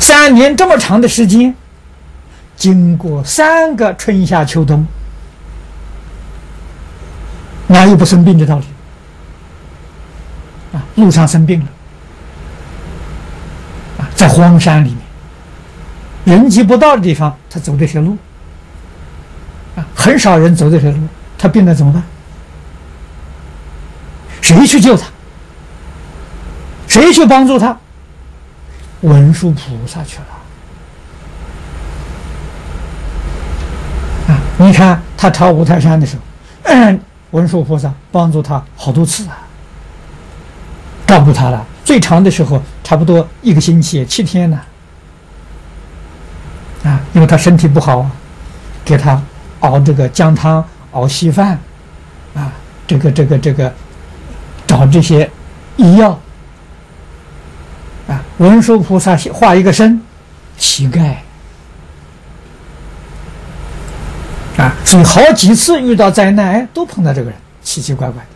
3年这么长的时间，经过3个春夏秋冬，哪有不生病的道理？路上生病了，在荒山里面，人迹不到的地方，他走这些路，很少人走这些路，他病了怎么办？谁去救他？谁去帮助他？文殊菩萨去了。你看他逃五台山的时候，文殊菩萨帮助他好多次照顾他了。最长的时候差不多1个星期7天呢。因为他身体不好，给他熬这个姜汤，熬稀饭，这个找这些医药。文殊菩萨化一个身，乞丐。所以好几次遇到灾难，都碰到这个人，奇奇怪怪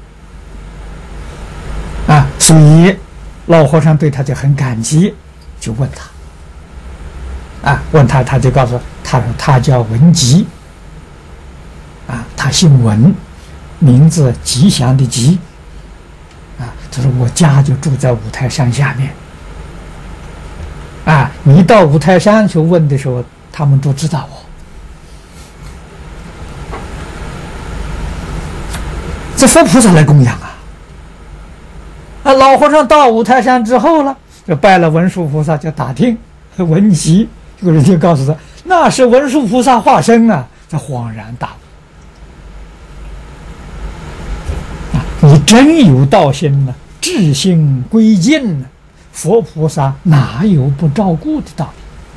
的。所以老和尚对他就很感激，就问他，问他，他就告诉他说他叫文吉，他姓文，名字吉祥的吉，他说我家就住在五台山下面，你到五台山去问的时候，他们都知道我。这佛菩萨来供养老和尚到五台山之后了，就拜了文殊菩萨，就打听文吉，这个人就告诉他，那是文殊菩萨化身他恍然大悟，你真有道心至心归尽佛菩萨哪有不照顾的道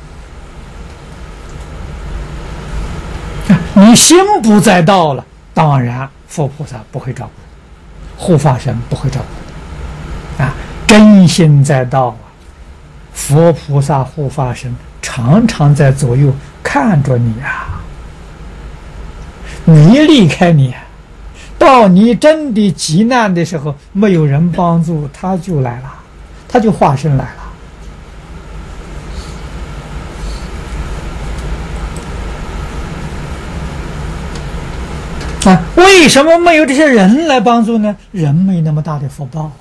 理？你心不在道了，当然佛菩萨不会照顾，护法神不会照顾。真心在道佛菩萨护法神常常在左右看着你没离开你到你真的急难的时候，没有人帮助，他就来了，他就化身来了。为什么没有这些人来帮助呢？人没那么大的福报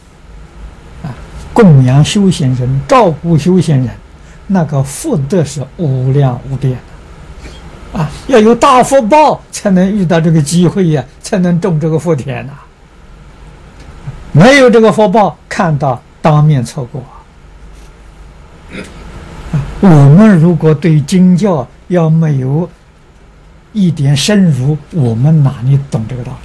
供养修行人，照顾修行人，那个福德是无量无边的要有大福报才能遇到这个机会才能种这个福田没有这个福报，看到当面错过我们如果对经教要没有一点深入，我们哪里懂这个道理？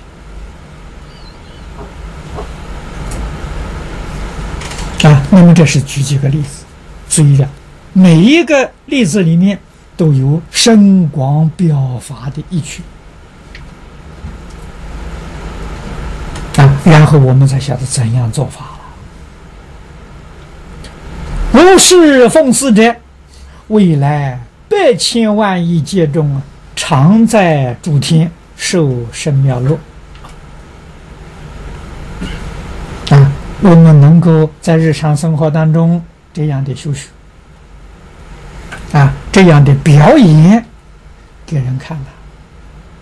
那么这是举几个例子，注意每一个例子里面都有深广表法的意趣然后我们才晓得怎样做法了。如是奉祀者，未来100千万亿劫中常在诸天受生妙乐我们能够在日常生活当中这样的修学这样的表演给人看